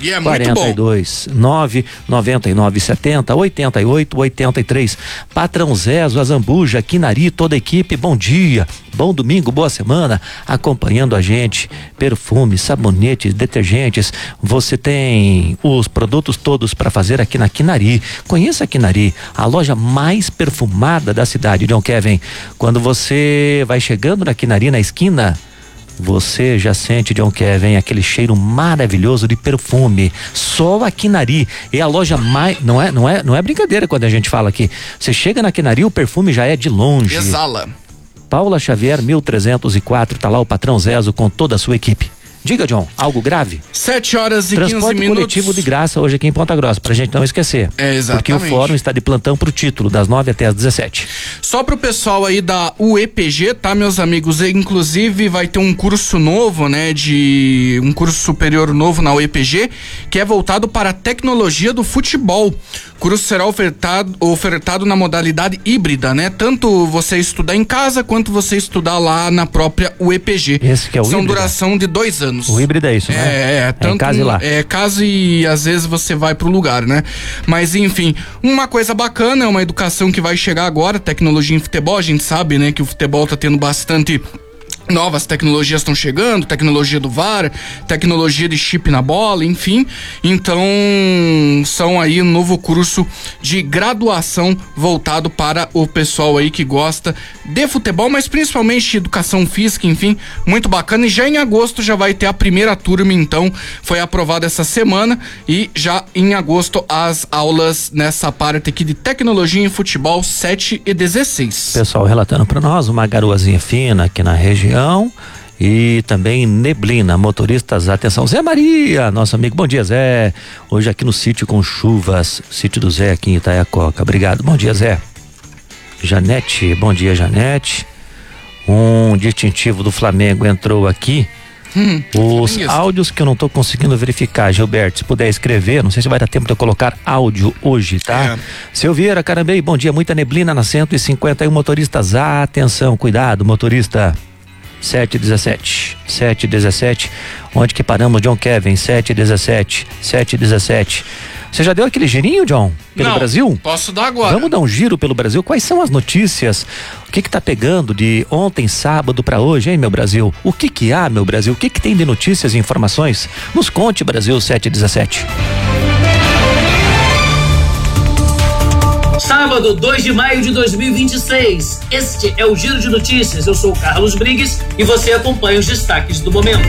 E é 42 999 70 88 83. Patrão Zezo, Azambuja, Quinari, toda a equipe, bom dia, bom domingo, boa semana, acompanhando a gente. Perfumes, sabonetes, detergentes, você tem os produtos todos para fazer aqui na Quinari. Conheça a Quinari, a loja mais perfumada da cidade, John Kevin. Quando você vai chegando na Quinari, na esquina, você já sente, John Kevin, aquele cheiro maravilhoso de perfume. Só a Quinari é a loja mais, não é brincadeira quando a gente fala aqui. Você chega na Quinari, o perfume já é de longe. Exala. Paula Xavier, 1304, tá lá o patrão Zezo com toda a sua equipe. Diga, John, algo grave? 7 horas e 15 minutos. Transporte coletivo de graça hoje aqui em Ponta Grossa, pra gente não esquecer. Exatamente. Porque o fórum está de plantão pro título, das 9 até as 17. Só pro pessoal aí da UEPG, tá, meus amigos? Inclusive vai ter um curso novo, né, um curso superior novo na UEPG, que é voltado para a tecnologia do futebol. O curso será ofertado na modalidade híbrida, né? Tanto você estudar em casa, quanto você estudar lá na própria UEPG. Esse que é o São híbrido? Duração de 2 anos. O híbrido é isso, né? Tanto em casa e lá. Casa e às vezes você vai pro lugar, né? Mas enfim, uma coisa bacana, é uma educação que vai chegar agora, tecnologia em futebol, a gente sabe, né, que o futebol tá tendo bastante novas tecnologias, estão chegando, tecnologia do VAR, tecnologia de chip na bola, enfim. Então são aí um novo curso de graduação voltado para o pessoal aí que gosta de futebol, mas principalmente de educação física, enfim, muito bacana. E já em agosto já vai ter a primeira turma, então foi aprovada essa semana, e já em agosto as aulas nessa parte aqui de tecnologia em futebol, 7 e 16. Pessoal relatando para nós, uma garoazinha fina aqui na região. E também neblina, motoristas, atenção. Zé Maria, nosso amigo, bom dia, Zé. Hoje aqui no sítio com chuvas, sítio do Zé aqui em Itaiacoca. Obrigado, bom dia, Zé. Janete, bom dia, Janete. Um distintivo do Flamengo entrou aqui. Os áudios que eu não tô conseguindo verificar, Gilberto, se puder escrever, não sei se vai dar tempo de eu colocar áudio hoje, tá? Seu Vieira, Carambei, bom dia, muita neblina na 151, motoristas, atenção, cuidado, motorista. 7:17, onde que paramos, John Kevin? 7:17. Você já deu aquele girinho, John, pelo Brasil? Posso dar agora. Vamos dar um giro pelo Brasil. Quais são as notícias? O que tá pegando de ontem, sábado pra hoje, hein, meu Brasil? O que há, meu Brasil? O que tem de notícias e informações? Nos conte, Brasil. 7:17. Sábado, 2 de maio de 2026. Este é o Giro de Notícias. Eu sou o Carlos Brigues e você acompanha os destaques do momento.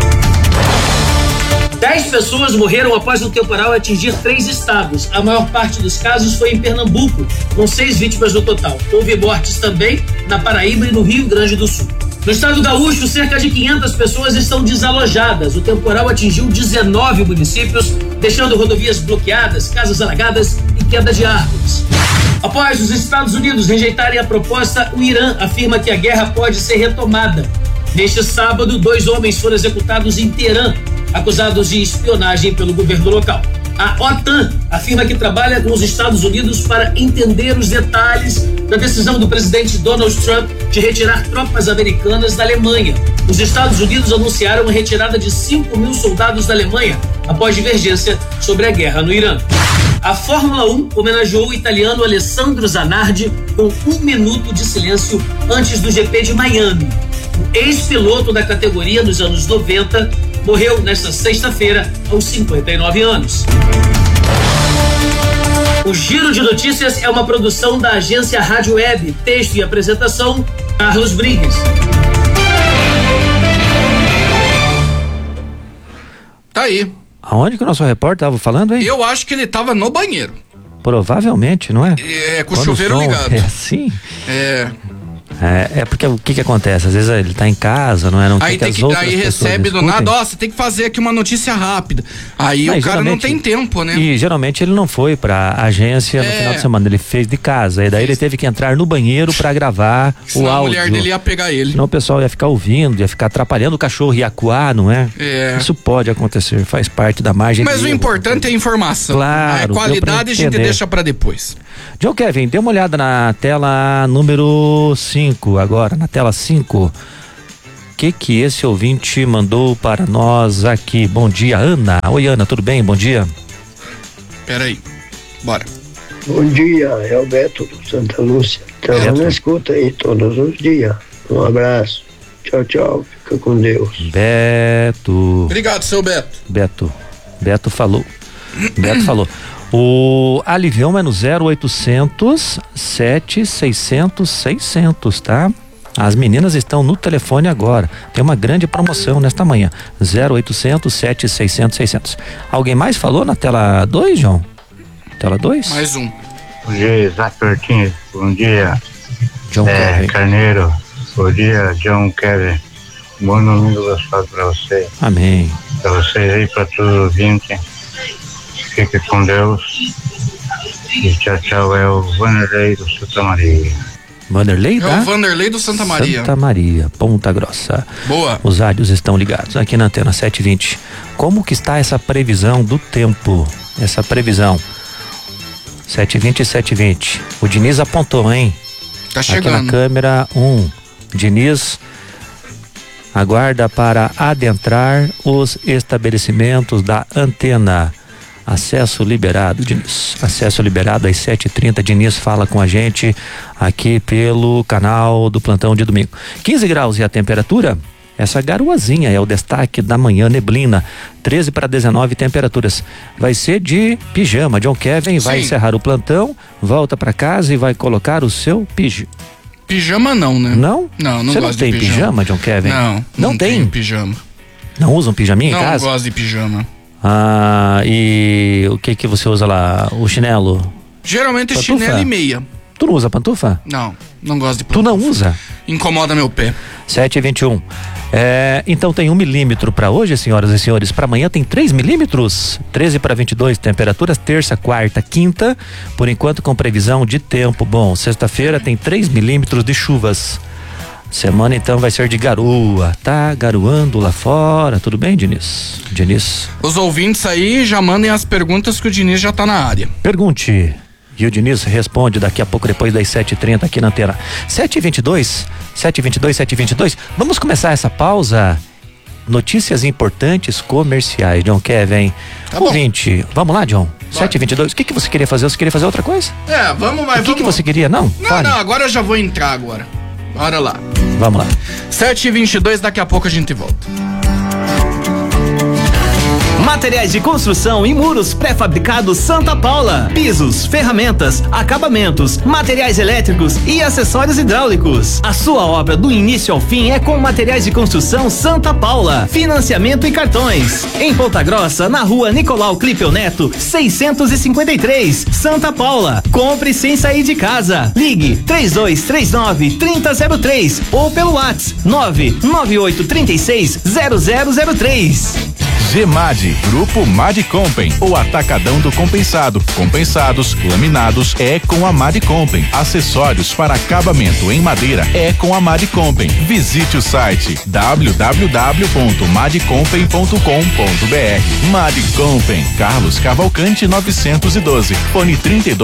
10 pessoas morreram após um temporal atingir 3 estados. A maior parte dos casos foi em Pernambuco, com 6 vítimas no total. Houve mortes também na Paraíba e no Rio Grande do Sul. No estado gaúcho, cerca de 500 pessoas estão desalojadas. O temporal atingiu 19 municípios, deixando rodovias bloqueadas, casas alagadas e queda de árvores. Após os Estados Unidos rejeitarem a proposta, o Irã afirma que a guerra pode ser retomada. Neste sábado, 2 homens foram executados em Teherã, acusados de espionagem pelo governo local. A OTAN afirma que trabalha com os Estados Unidos para entender os detalhes da decisão do presidente Donald Trump de retirar tropas americanas da Alemanha. Os Estados Unidos anunciaram a retirada de 5.000 soldados da Alemanha após divergência sobre a guerra no Irã. A Fórmula 1 homenageou o italiano Alessandro Zanardi com 1 minuto de silêncio antes do GP de Miami. O ex-piloto da categoria nos anos 90 morreu nesta sexta-feira aos 59 anos. O Giro de Notícias é uma produção da agência Rádio Web. Texto e apresentação, Carlos Brigues. Tá aí. Aonde que o nosso repórter estava falando, hein? Eu acho que ele estava no banheiro. Provavelmente, não é? Com o chuveiro ligado. É assim? É porque o que acontece? Às vezes ele tá em casa, não é? Não aí quer que as outras aí recebe escutem. do nada, você tem que fazer aqui uma notícia rápida. Aí o cara não tem tempo, né? E geralmente ele não foi pra agência no final de semana, ele fez de casa. E daí ele teve que entrar no banheiro pra gravar o áudio. A mulher dele ia pegar ele. Senão o pessoal ia ficar ouvindo, ia ficar atrapalhando o cachorro, ia acuar, não é? Isso pode acontecer, faz parte da margem. Mas o importante é a informação. Claro. A qualidade a gente deixa pra depois. John Kevin, dê uma olhada na tela número 5 agora, na tela 5. O que esse ouvinte mandou para nós aqui. Bom dia, Ana. Oi, Ana, tudo bem? Bom dia. Peraí, bora. Bom dia, é o Beto, Santa Lúcia. Estamos na escuta aí todos os dias. Um abraço. Tchau, tchau. Fica com Deus. Beto. Obrigado, seu Beto. Beto falou. Beto falou. O Alivião é no 0800 7600 600, tá? As meninas estão no telefone agora. Tem uma grande promoção nesta manhã. 0800 7600 600. Alguém mais falou na tela 2, João? Tela 2? Mais um. Bom dia, Isaac Martins. Bom dia, John Kevin. Carneiro. Bom dia, John Kevin. Bom domingo gostoso pra você. Amém. Pra vocês aí, pra todos os ouvintes. Fique com Deus. E tchau, tchau. É o Vanderlei do Santa Maria. Vanderlei, tá? É o Vanderlei do Santa Maria. Santa Maria, Ponta Grossa. Boa. Os rádios estão ligados aqui na antena 720. Como que está essa previsão do tempo? Essa previsão 720 e 720. O Diniz apontou, hein? Tá chegando. Aqui na câmera 1. Diniz aguarda para adentrar os estabelecimentos da antena. Acesso liberado, Diniz. Acesso liberado às 7h30. Diniz fala com a gente aqui pelo canal do Plantão de Domingo. 15 graus e a temperatura? Essa garoazinha é o destaque da manhã, neblina. 13 para 19 temperaturas. Vai ser de pijama. John Kevin vai encerrar o plantão, volta para casa e vai colocar o seu Pijama não, né? Não? Não Você gosto não tem de pijama, John Kevin? Não tem tem pijama. Não usa um pijaminha em casa? Não gosto de pijama. Ah, e o que você usa lá? O chinelo? Geralmente pantufa? Chinelo e meia. Tu não usa pantufa? Não gosto de pantufa. Tu não usa? Incomoda meu pé. 7h21. Então tem 1 milímetro para hoje, senhoras e senhores. Para amanhã tem 3 milímetros. 13 para 22 temperaturas. Terça, quarta, quinta. Por enquanto com previsão de tempo bom. Sexta-feira tem 3 milímetros de chuvas. Semana então vai ser de garoa. Tá garoando lá fora. Tudo bem, Diniz? Os ouvintes aí já mandem as perguntas que o Diniz já tá na área. Pergunte. E o Diniz responde daqui a pouco, depois das 7h30 aqui na antena. 7h22. Vamos começar essa pausa. Notícias importantes comerciais. John Kevin. Tá ouvinte. Vamos lá, John? 7h22. O que você queria fazer? Você queria fazer outra coisa? Vamos, mas O que você queria? Não, agora eu já vou entrar agora. Bora lá. Vamos lá. 7h22, daqui a pouco a gente volta. Materiais de construção e muros pré-fabricados Santa Paula. Pisos, ferramentas, acabamentos, materiais elétricos e acessórios hidráulicos. A sua obra do início ao fim é com Materiais de Construção Santa Paula. Financiamento e cartões. Em Ponta Grossa, na rua Nicolau Clipeu Neto, 653, Santa Paula. Compre sem sair de casa. Ligue 3239-3003 ou pelo WhatsApp 998360003. Gemad, Grupo Mad Compem, o atacadão do compensado. Compensados, laminados é com a Mad Compem. Acessórios para acabamento em madeira é com a Mad Compem. Visite o site www.madcompem.com.br. Mad Compem, Carlos Cavalcante 912, fone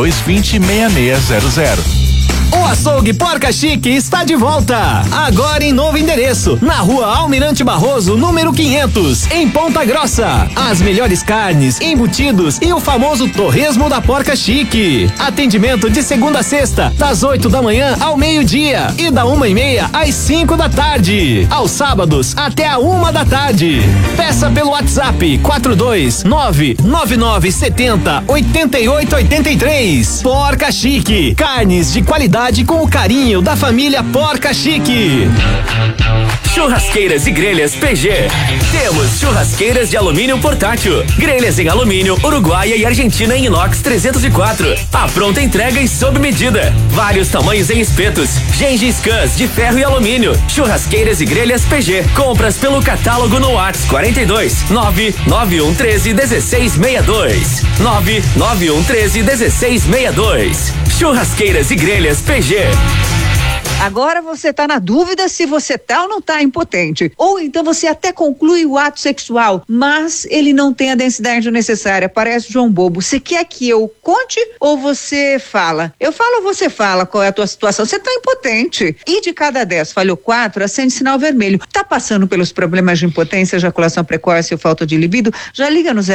3220-6600. O açougue Porca Chique está de volta, agora em novo endereço, na rua Almirante Barroso, número 500, em Ponta Grossa. As melhores carnes, embutidos e o famoso torresmo da Porca Chique. Atendimento de segunda a sexta, das 8 da manhã ao meio-dia e da 1h30 às 5 da tarde. Aos sábados, até a 1 da tarde. Peça pelo WhatsApp 429-9970-8883. Porca Chique, carnes de qualidade com o carinho da família Porca Chique. Churrasqueiras e grelhas PG. Temos churrasqueiras de alumínio portátil, grelhas em alumínio, Uruguaia e Argentina em inox 304. A pronta entrega e sob medida. Vários tamanhos em espetos. Gengis Kans de ferro e alumínio. Churrasqueiras e grelhas PG. Compras pelo catálogo no WhatsApp 42 99113 1662. 99113 1662. Churrasqueiras e grelhas PG. Agora você tá na dúvida se você tá ou não tá impotente. Ou então você até conclui o ato sexual, mas ele não tem a densidade necessária. Parece João Bobo. Você quer que eu conte ou você fala? Eu falo ou você fala qual é a tua situação? Você tá impotente. E de cada 10 falhou 4, acende sinal vermelho. Tá passando pelos problemas de impotência, ejaculação precoce ou falta de libido? Já liga no